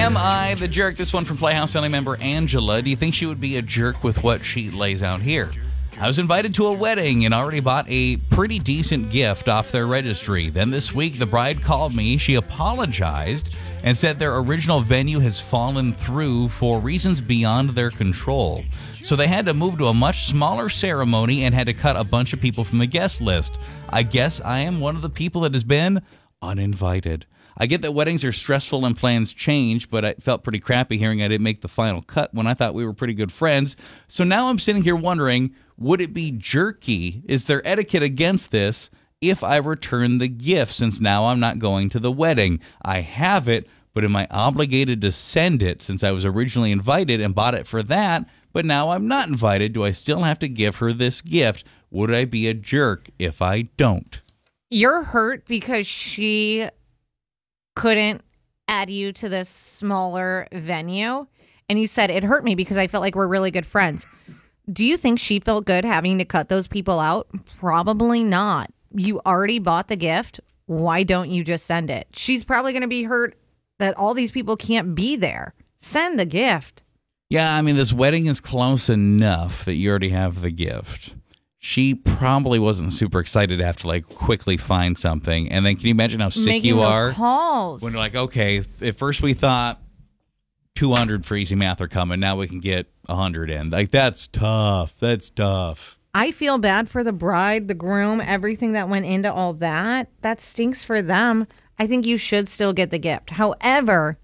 Am I the jerk? This one from Playhouse family member Angela. Do you think she would be a jerk with what she lays out here? I was invited to a wedding and already bought a pretty decent gift off their registry. Then this week, the bride called me. She apologized and said their original venue has fallen through for reasons beyond their control. So they had to move to a much smaller ceremony and had to cut a bunch of people from the guest list. I guess I am one of the people that has been uninvited. I get that weddings are stressful and plans change, but I felt pretty crappy hearing I didn't make the final cut when I thought we were pretty good friends. So now I'm sitting here wondering, would it be jerky? Is there etiquette against this if I return the gift, since now I'm not going to the wedding? I have it, but am I obligated to send it since I was originally invited and bought it for that, but now I'm not invited? Do I still have to give her this gift? Would I be a jerk if I don't? You're hurt because she couldn't add you to this smaller venue. And you said, it hurt me because I felt like we're really good friends. Do you think she felt good having to cut those people out? Probably not. You already bought the gift. Why don't you just send it? She's probably going to be hurt that all these people can't be there. Send the gift. Yeah, I mean, this wedding is close enough that you already have the gift. She probably wasn't super excited to have to quickly find something. And then can you imagine how sick Making you those are calls. when you're like, okay, at first we thought 200 for easy math are coming. Now we can get 100 in. That's tough. That's tough. I feel bad for the bride, the groom, everything that went into all that. That stinks for them. I think you should still get the gift. However,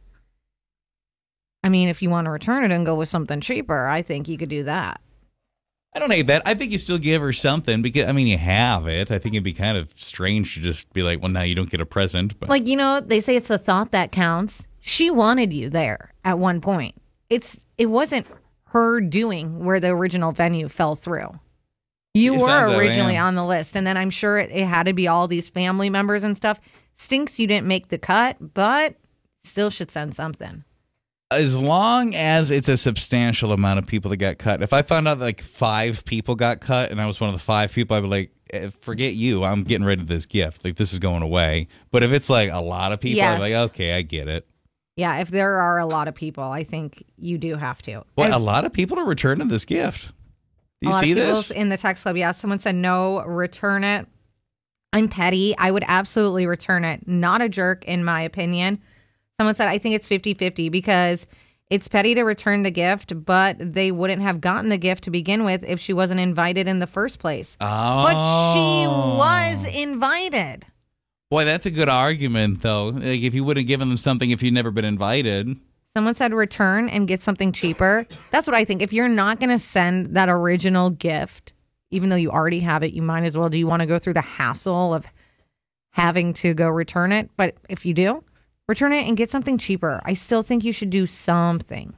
I mean, if you want to return it and go with something cheaper, I think you could do that. I don't hate that. I think you still give her something because, I mean, you have it. I think it'd be kind of strange to just be like, well, now you don't get a present. But they say it's a thought that counts. She wanted you there at one point. It wasn't her doing where the original venue fell through. You were originally on the list, and then I'm sure it had to be all these family members and stuff. Stinks you didn't make the cut, but still should send something. As long as it's a substantial amount of people that got cut. If I found out that 5 people got cut and I was one of the 5 people, I'd be like, forget you. I'm getting rid of this gift. This is going away. But if it's a lot of people, I'm like, okay, I get it. Yeah, if there are a lot of people, I think you do have to. Well, a lot of people are returning this gift. Do you see this? In the text club, yeah, someone said no, return it. I'm petty. I would absolutely return it. Not a jerk, in my opinion. Someone said, I think it's 50-50 because it's petty to return the gift, but they wouldn't have gotten the gift to begin with if she wasn't invited in the first place. Oh. But she was invited. Boy, that's a good argument, though. If you would have given them something if you'd never been invited. Someone said return and get something cheaper. That's what I think. If you're not going to send that original gift, even though you already have it, you might as well. Do you want to go through the hassle of having to go return it? But if you do, return it and get something cheaper. I still think you should do something.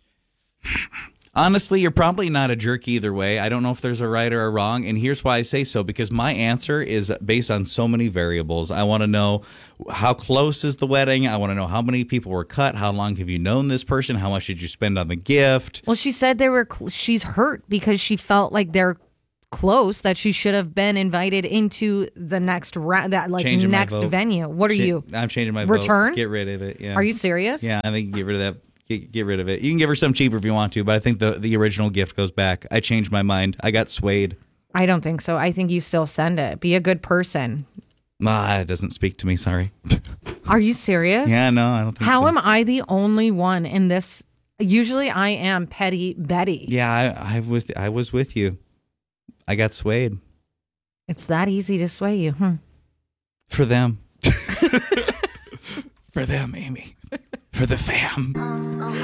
Honestly, you're probably not a jerk either way. I don't know if there's a right or a wrong, and here's why I say so, because my answer is based on so many variables. I want to know how close is the wedding. I want to know how many people were cut. How long have you known this person? How much did you spend on the gift? Well, she said she's hurt because she felt like they're close, that she should have been invited into the next round, next venue. What are you? I'm changing my return? Vote. Get rid of it. Yeah. Are you serious? Yeah, I think get rid of that. Get rid of it. You can give her some cheaper if you want to, but I think the original gift goes back. I changed my mind. I got swayed. I don't think so. I think you still send it. Be a good person. It doesn't speak to me. Sorry. Are you serious? Yeah, no, I don't think so. How am I the only one in this? Usually I am petty Betty. Yeah, I was with you. I got swayed. It's that easy to sway you. For them. For them, Amy. For the fam.